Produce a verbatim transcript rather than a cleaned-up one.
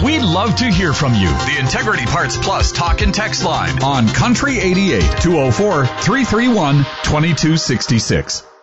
We'd love to hear from you. The Integrity Parts Plus talk and text line on Country eighty-eight, two oh four, three three one, two two six six.